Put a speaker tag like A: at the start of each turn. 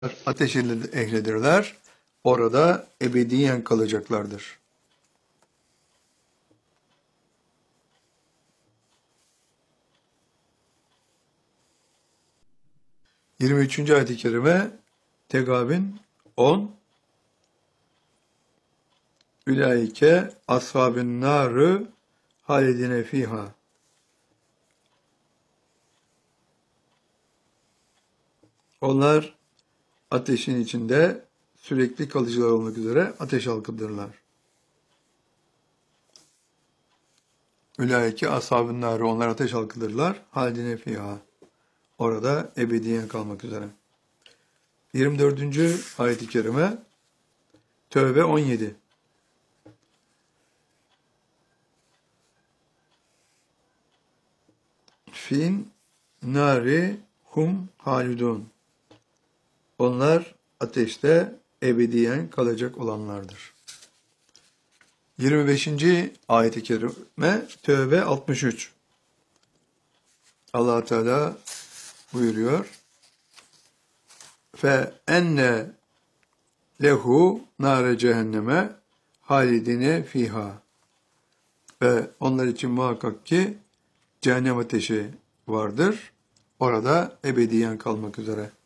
A: ateş ehlidirler. Orada ebediyen kalacaklardır. ...23. ayet-i kerime... ...Tegabin 10... ...Ülaike ashabın narı... ...halidine fiha... Onlar ateşin içinde sürekli kalıcılar olmak üzere ateş halkıdırlar. Ülaike ashab-ı nâri, onlar ateş halkıdırlar. Halidine fiha. Orada ebediyen kalmak üzere. 24. ayet-i kerime Tövbe 17. Fin nari hum halidun. Onlar ateşte ebediyen kalacak olanlardır. 25. ayet-i kerime Tövbe 63. Allah Teala buyuruyor. Fe enne lehu nare cehenneme halidine fiha. Ve onlar için muhakkak ki cehennem ateşi vardır. Orada ebediyen kalmak üzere.